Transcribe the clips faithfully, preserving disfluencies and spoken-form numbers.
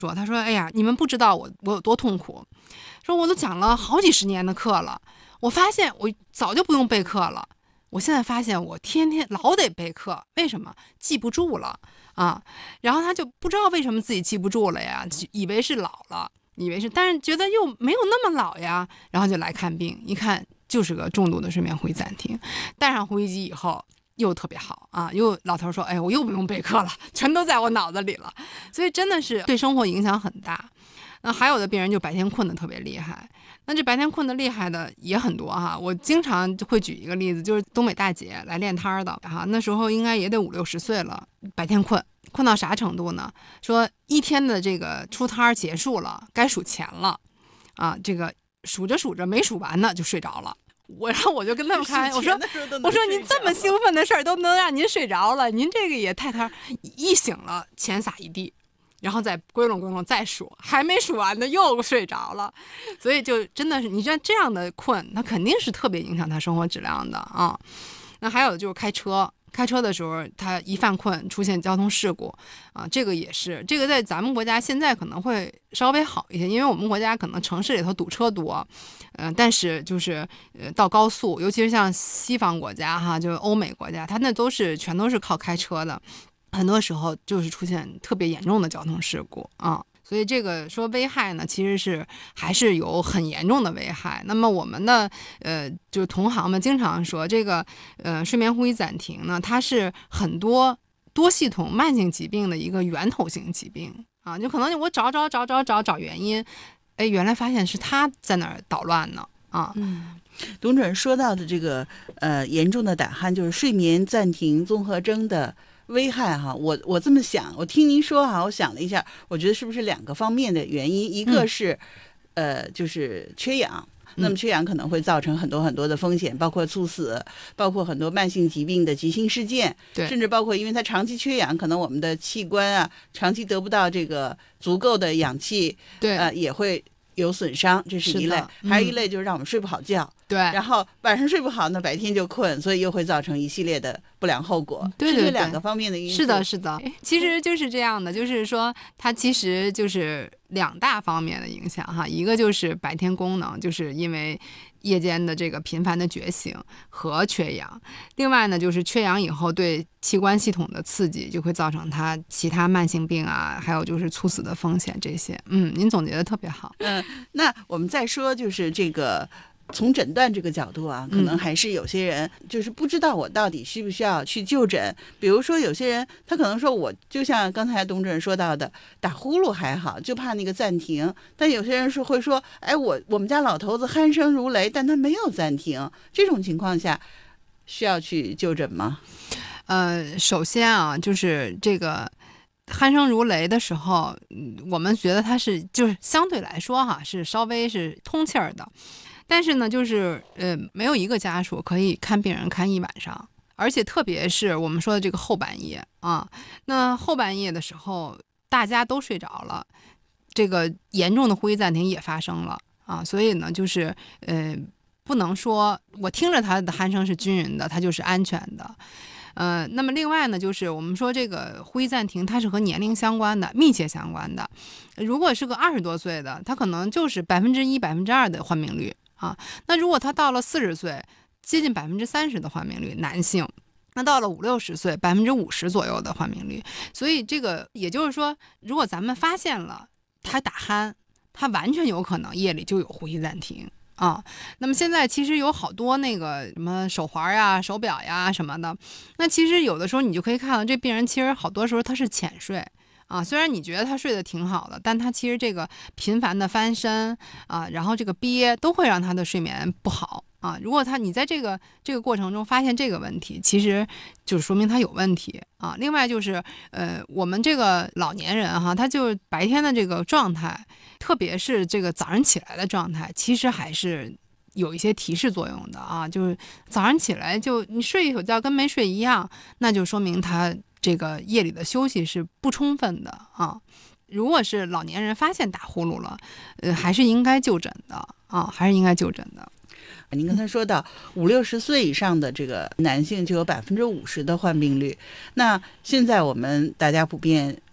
说，他说哎呀，你们不知道我我有多痛苦，说我都讲了好几十年的课了，我发现我早就不用备课了，我现在发现我天天老得备课，为什么？记不住了啊。然后他就不知道为什么自己记不住了呀，以为是老了，以为是，但是觉得又没有那么老呀，然后就来看病，一看就是个重度的睡眠呼吸暂停。带上呼吸机以后又特别好啊，又老头说，哎，我又不用备课了，全都在我脑子里了。所以真的是对生活影响很大。那还有的病人就白天困得特别厉害，那这白天困得厉害的也很多哈。我经常会举一个例子，就是东北大姐来练摊的哈，那时候应该也得五六十岁了，白天困困到啥程度呢？说一天的这个出摊结束了，该数钱了啊，这个数着数着没数完呢就睡着了。我然后我就跟他们开，我说我说您这么兴奋的事儿都能让您睡着了，您这个也太摊，一醒了钱撒一地。然后再归拢归拢再数，还没数完呢又睡着了。所以就真的是你像这样的困，那肯定是特别影响他生活质量的啊。那还有就是开车开车的时候，他一犯困出现交通事故啊，这个也是，这个在咱们国家现在可能会稍微好一些，因为我们国家可能城市里头堵车多，嗯、呃，但是就是呃到高速，尤其是像西方国家哈，就是欧美国家，它那都是全都是靠开车的。很多时候就是出现特别严重的交通事故啊，所以这个说危害呢，其实是还是有很严重的危害。那么我们的呃，就同行们经常说，这个呃睡眠呼吸暂停呢，它是很多多系统慢性疾病的一个源头性疾病啊，就可能我找找找找找找原因，哎，原来发现是它在那儿捣乱呢啊。 嗯。董主任说到的这个呃严重的胆鼾，就是睡眠暂停综合征的危害哈，我我这么想，我听您说哈，我想了一下，我觉得是不是两个方面的原因，一个是、嗯、呃就是缺氧，那么缺氧可能会造成很多很多的风险，包括猝死，包括很多慢性疾病的急性事件，甚至包括因为它长期缺氧，可能我们的器官啊长期得不到这个足够的氧气， 对， 呃也会有损伤，这是一类。 嗯、 还有一类就是让我们睡不好觉， 对， 然后晚上睡不好呢，白天就困，所以又会造成一系列的不良后果。 对对对， 是这两个方面的因素。 是的，是的，其实就是这样的，就是说它其实就是两大方面的影响哈，一个就是白天功能，就是因为夜间的这个频繁的觉醒和缺氧，另外呢就是缺氧以后对器官系统的刺激，就会造成它其他慢性病啊，还有就是猝死的风险这些。嗯，您总结的特别好。 嗯，那我们再说就是这个。从诊断这个角度啊，可能还是有些人就是不知道我到底需不需要去就诊。比如说有些人他可能说我就像刚才董主任说到的，打呼噜还好，就怕那个暂停。但有些人是会说，哎，我我们家老头子鼾声如雷，但他没有暂停。这种情况下需要去就诊吗？ 呃，首先啊，就是这个鼾声如雷的时候，我们觉得它是就是相对来说哈是稍微是通气儿的。但是呢，就是呃，没有一个家属可以看病人看一晚上，而且特别是我们说的这个后半夜啊，那后半夜的时候大家都睡着了，这个严重的呼吸暂停也发生了啊，所以呢，就是呃，不能说我听着他的鼾声是均匀的，它就是安全的。呃，那么另外呢，就是我们说这个呼吸暂停，它是和年龄相关的，密切相关的。如果是个二十多岁的，他可能就是百分之一、百分之二的患病率。啊，那如果他到了四十岁，接近百分之三十的患病率，男性，那到了五六十岁，百分之五十左右的患病率。所以这个也就是说，如果咱们发现了他打鼾，他完全有可能夜里就有呼吸暂停啊。那么现在其实有好多那个什么手环呀、手表呀什么的，那其实有的时候你就可以看到，这病人其实好多时候他是浅睡。啊，虽然你觉得他睡得挺好的，但他其实这个频繁的翻身啊，然后这个憋都会让他的睡眠不好啊。如果他你在这个这个过程中发现这个问题，其实就是说明他有问题啊。另外就是呃，我们这个老年人哈，他就白天的这个状态，特别是这个早上起来的状态，其实还是有一些提示作用的啊。就是早上起来就你睡一会觉跟没睡一样，那就说明他这个夜里的休息是不充分的啊。如果是老年人发现打呼噜了，呃，还是应该就诊的啊，还是应该就诊的。 您刚才说到五六十岁以上的这个男性就有百分之五十的患病率，那现在我们大家普遍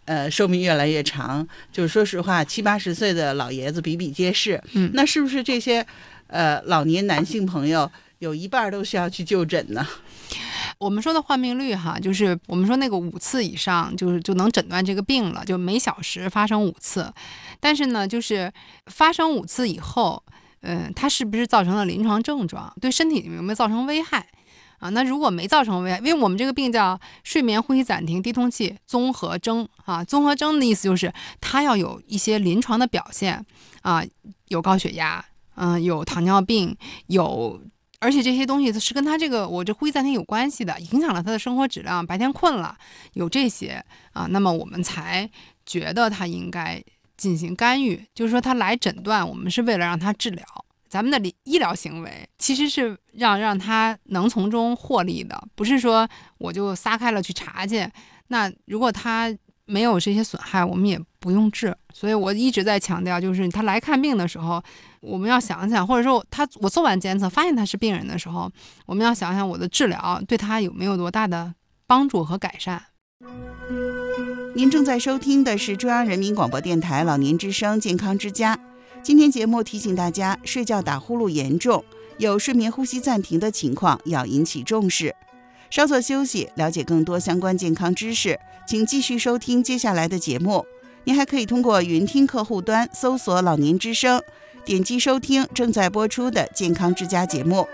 呃寿命越来越长，就是说实话，七八十岁的老爷子比比皆是。 嗯， 那是不是这些呃老年男性朋友有一半都需要去就诊呢？ 我们说的患病率哈，就是我们说那个五次以上，就是就能诊断这个病了，就每小时发生五次。但是呢，就是发生五次以后，嗯，它是不是造成了临床症状，对身体有没有造成危害啊？那如果没造成危害，因为我们这个病叫睡眠呼吸暂停低通气综合征啊，综合征的意思就是它要有一些临床的表现啊，有高血压，嗯，有糖尿病，有。而且这些东西是跟他这个我这呼吸暂停有关系的，影响了他的生活质量，白天困了，有这些啊，那么我们才觉得他应该进行干预。就是说他来诊断，我们是为了让他治疗，咱们的医疗行为其实是让让他能从中获利的，不是说我就撒开了去查去。那如果他没有这些损害，我们也不用治。所以我一直在强调，就是他来看病的时候，我们要想想，或者说他我做完监测发现他是病人的时候，我们要想想我的治疗对他有没有多大的帮助和改善。 您正在收听的是中央人民广播电台老年之声健康之家。今天节目提醒大家，睡觉打呼噜严重，有睡眠呼吸暂停的情况要引起重视。稍作休息，了解更多相关健康知识，请继续收听接下来的节目。您还可以通过云听客户端搜索老年之声，点击收听正在播出的健康之家节目。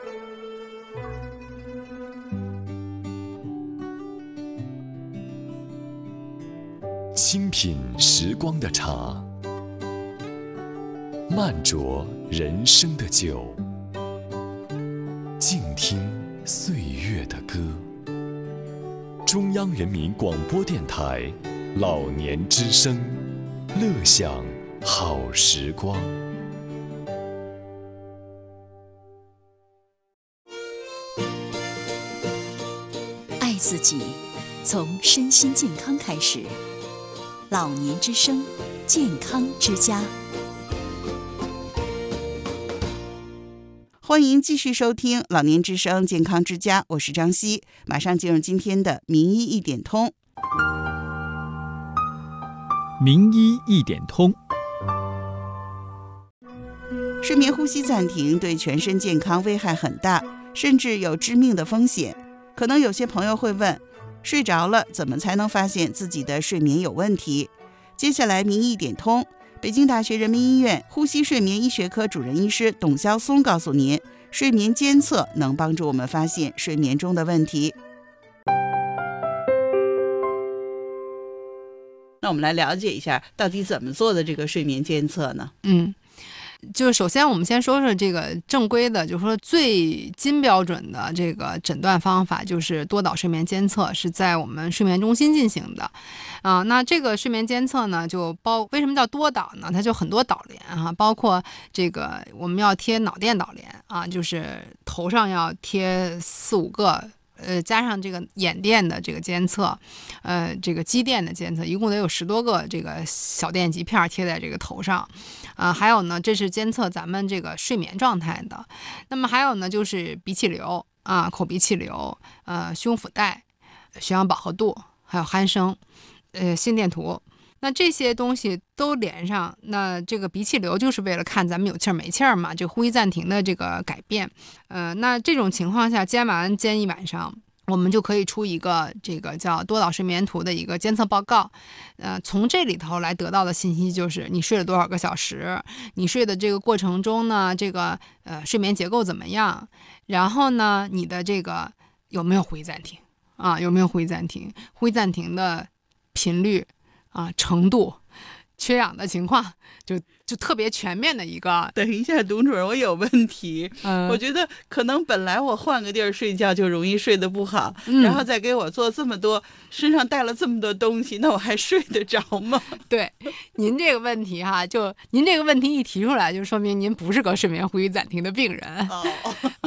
轻品时光的茶，慢酌人生的酒，静听岁月的歌。中央人民广播电台老年之声，乐享好时光。 爱自己，从身心健康开始。老年之声，健康之家。 欢迎继续收听老年之声健康之家，我是张希，马上进入今天的名医一点通。 名医一点通。 睡眠呼吸暂停对全身健康危害很大，甚至有致命的风险。可能有些朋友会问，睡着了怎么才能发现自己的睡眠有问题？接下来名医一点通，北京大学人民医院呼吸睡眠医学科主任医师董肖松告诉您，睡眠监测能帮助我们发现睡眠中的问题。那我们来了解一下，到底怎么做的这个睡眠监测呢？ 嗯，就是首先我们先说说这个正规的，就是说最金标准的这个诊断方法，就是多导睡眠监测，是在我们睡眠中心进行的。啊，那这个睡眠监测呢，就包为什么叫多导呢？它就很多导联啊，包括这个我们要贴脑电导联啊，就是头上要贴四五个。呃，加上这个眼电的这个监测，呃，这个肌电的监测，一共得有十多个这个小电极片贴在这个头上，啊、呃，还有呢，这是监测咱们这个睡眠状态的。那么还有呢，就是鼻气流啊、口鼻气流，呃，胸腹带、血氧饱和度，还有鼾声，呃，心电图。那这些东西都连上，那这个鼻气流就是为了看咱们有气儿没气儿嘛，这个呼吸暂停的这个改变。呃，那这种情况下监完监一晚上，我们就可以出一个这个叫多导睡眠图的一个监测报告。呃，从这里头来得到的信息就是你睡了多少个小时，你睡的这个过程中呢，这个呃睡眠结构怎么样，然后呢，你的这个有没有呼吸暂停啊？有没有呼吸暂停？呼吸暂停的频率。啊，程度、缺氧的情况，就就特别全面的一个。 等一下，董主任，我有问题。 嗯， 我觉得可能本来我换个地儿睡觉就容易睡得不好， 嗯、 然后再给我做这么多，身上带了这么多东西，那我还睡得着吗？ 对，您这个问题哈，就您这个问题一提出来，就说明您不是个睡眠呼吸暂停的病人。 哦， 啊，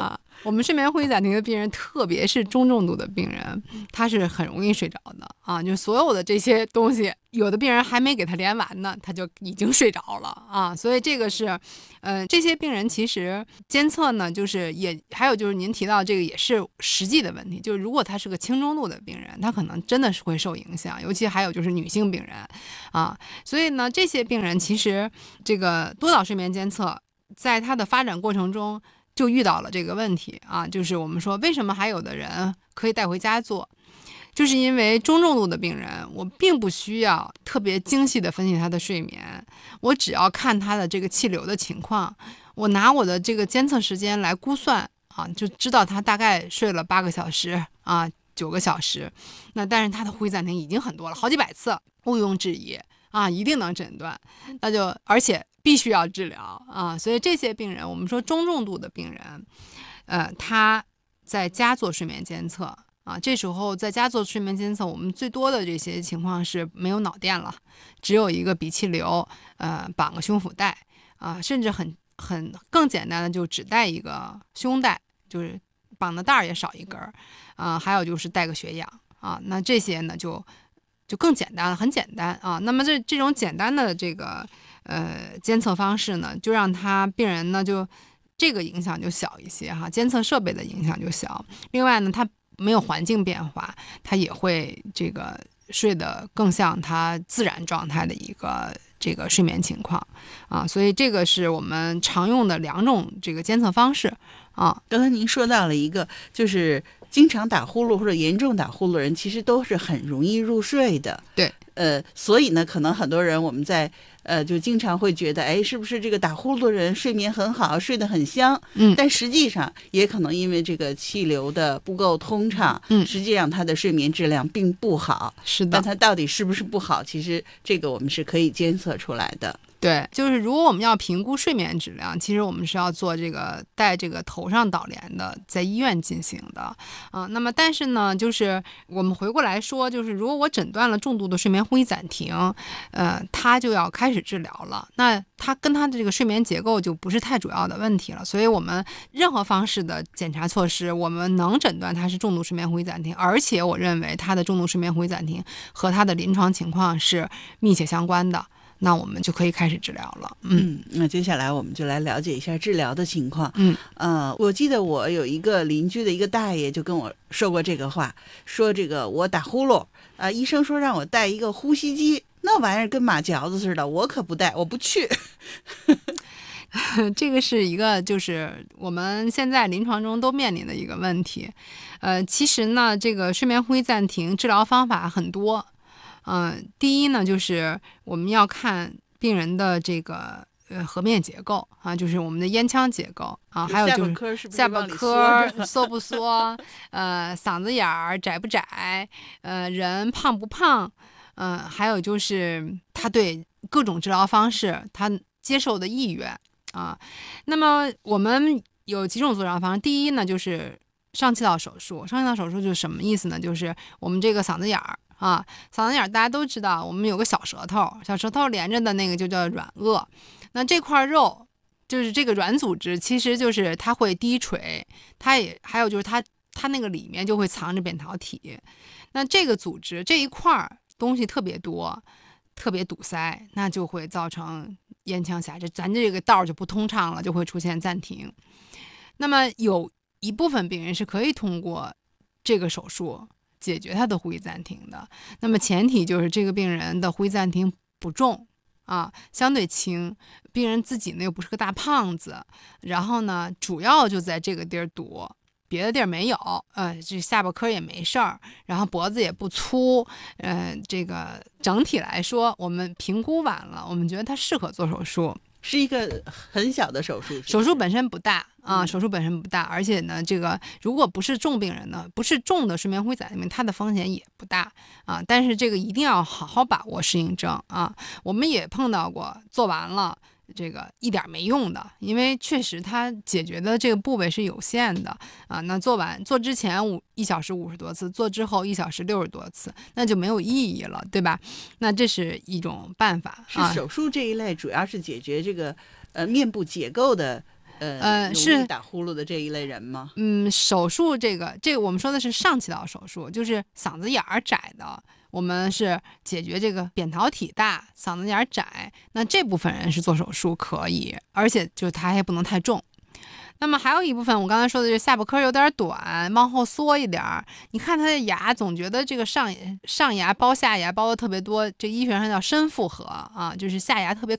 我们睡眠呼吸暂停的病人，特别是中重度的病人，他是很容易睡着的啊。就所有的这些东西，有的病人还没给他连完呢，他就已经睡着了啊。所以这个是，呃，这些病人其实监测呢，就是也还有就是您提到这个也是实际的问题，就是如果他是个轻中度的病人，他可能真的是会受影响，尤其还有就是女性病人啊。所以呢，这些病人其实这个多导睡眠监测在他的发展过程中就遇到了这个问题啊，就是我们说为什么还有的人可以带回家做，就是因为中重度的病人，我并不需要特别精细的分析他的睡眠，我只要看他的这个气流的情况，我拿我的这个监测时间来估算啊，就知道他大概睡了八个小时啊，九个小时，那但是他的呼吸暂停已经很多了，好几百次，毋庸置疑啊，一定能诊断，那就而且必须要治疗啊，所以这些病人，我们说中重度的病人，呃，他在家做睡眠监测啊，这时候在家做睡眠监测，我们最多的这些情况是没有脑电了，只有一个比气流，呃，绑个胸腹带啊，甚至很很更简单的就只带一个胸带，就是绑的带儿也少一根儿啊，还有就是带个血氧啊，那这些呢就就更简单了，很简单啊。那么这这种简单的这个呃监测方式呢，就让他病人呢就这个影响就小一些哈，监测设备的影响就小。另外呢，他没有环境变化，他也会这个睡得更像他自然状态的一个这个睡眠情况啊。所以这个是我们常用的两种这个监测方式啊。 刚才您说到了一个，就是经常打呼噜或者严重打呼噜人，其实都是很容易入睡的。 对， 呃，所以呢，可能很多人我们在呃就经常会觉得，哎，是不是这个打呼噜的人睡眠很好，睡得很香？ 嗯， 但实际上也可能因为这个气流的不够通畅， 嗯， 实际上他的睡眠质量并不好。 是的， 但他到底是不是不好，其实这个我们是可以监测出来的。 对，就是如果我们要评估睡眠质量，其实我们是要做这个带这个头上导联的，在医院进行的啊。那么但是呢，就是我们回过来说，就是如果我诊断了重度的睡眠呼吸暂停，呃，他就要开始治疗了。那他跟他的这个睡眠结构就不是太主要的问题了。所以我们任何方式的检查措施，我们能诊断他是重度睡眠呼吸暂停，而且我认为他的重度睡眠呼吸暂停和他的临床情况是密切相关的，那我们就可以开始治疗了。嗯， 嗯，那接下来我们就来了解一下治疗的情况。 嗯， 呃，我记得我有一个邻居的一个大爷就跟我说过这个话，说这个我打呼噜，啊、呃，医生说让我带一个呼吸机，那玩意儿跟马嚼子似的，我可不带，我不去。 这个是一个就是我们现在临床中都面临的一个问题。呃，其实呢，这个睡眠呼吸暂停治疗方法很多。嗯、呃，第一呢，就是我们要看病人的这个呃颌面结构啊，就是我们的咽腔结构啊，还有就是下巴颏缩不缩，呃，嗓子眼儿窄不窄，呃，人胖不胖，嗯、呃，还有就是他对各种治疗方式他接受的意愿啊。那么我们有几种治疗方式，第一呢就是上气道手术，上气道手术就是什么意思呢？就是我们这个嗓子眼儿。啊，嗓子眼大家都知道，我们有个小舌头，小舌头连着的那个就叫软腭。那这块肉就是这个软组织，其实就是它会低垂，它也还有就是它它那个里面就会藏着扁桃体。那这个组织这一块东西特别多，特别堵塞，那就会造成咽腔狭窄，咱这个道就不通畅了，就会出现暂停。那么有一部分病人是可以通过这个手术解决他的呼吸暂停的，那么前提就是这个病人的呼吸暂停不重啊，相对轻，病人自己呢又不是个大胖子，然后呢主要就在这个地儿堵，别的地儿没有，呃，这下巴颏也没事儿，然后脖子也不粗，呃，这个整体来说，我们评估完了，我们觉得他适合做手术。 是一个很小的手术，是不是？ 手术本身不大啊，手术本身不大，而且呢，这个如果不是重病人呢，不是重的睡眠呼吸暂停，它的风险也不大啊。但是这个一定要好好把握适应症啊。我们也碰到过做完了这个一点没用的，因为确实它解决的这个部位是有限的啊。那做完做之前五一小时五十多次，做之后一小时六十多次，那就没有意义了，对吧？那这是一种办法。 是手术这一类主要是解决这个呃面部结构的呃呃容易是打呼噜的这一类人吗？ 嗯，手术这个这个我们说的是上气道手术，就是嗓子眼儿窄的，我们是解决这个扁桃体大，嗓子眼儿窄，那这部分人是做手术可以，而且就是它也不能太重。那么还有一部分，我刚才说的就是下巴颏有点短，往后缩一点儿。你看他的牙，总觉得这个上上牙包下牙包的特别多，这医学上叫深复合啊，就是下牙特别